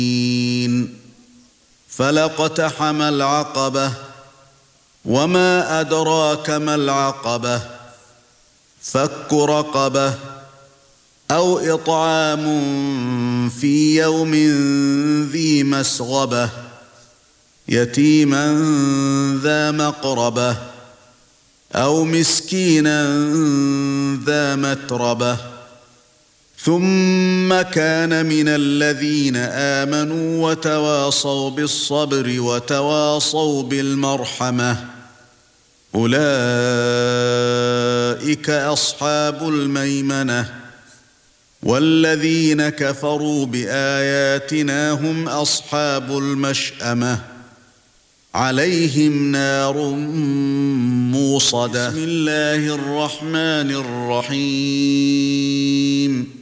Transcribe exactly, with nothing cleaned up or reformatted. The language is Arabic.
فلاقتحم العقبة وما أدراك ما العقبة فك رقبة أو إطعام في يوم ذي مسغبة يتيما ذا مقربة أو مسكينا ذا متربة ثم كان من الذين آمنوا وتواصوا بالصبر وتواصوا بالمرحمة أولئك أصحاب الميمنة والذين كفروا بآياتنا هم أصحاب المشأمة عليهم نار موصدة. بسم الله الرحمن الرحيم